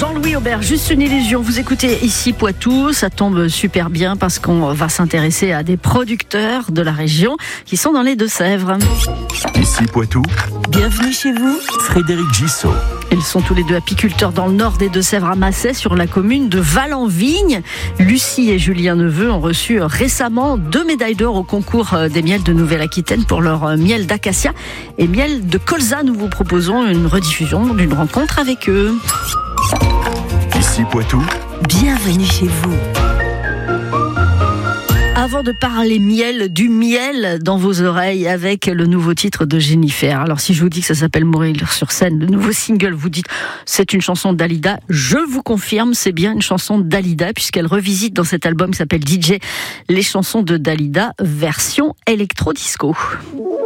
Jean-Louis Aubert, juste une illusion. Vous écoutez ici Poitou, ça tombe super bien parce qu'on va s'intéresser à des producteurs de la région qui sont dans les Deux-Sèvres. Ici Poitou, Bienvenue chez vous. Frédéric Gissot. Ils sont tous les deux apiculteurs dans le nord des Deux-Sèvres à Massay, sur la commune de Val-en-Vigne. Lucie et Julien Neveu ont reçu récemment 2 médailles d'or au concours des miels de Nouvelle-Aquitaine pour leur miel d'acacia et miel de colza. Nous vous proposons une rediffusion d'une rencontre avec eux. Ici Poitou, Bienvenue chez vous. Avant de parler miel, du miel dans vos oreilles avec le nouveau titre de Jennifer. Alors si je vous dis que ça s'appelle Mourir sur scène, le nouveau single, vous dites c'est une chanson d'Alida. Je vous confirme, c'est bien une chanson d'Alida puisqu'elle revisite dans cet album qui s'appelle DJ les chansons de Dalida version électro-disco.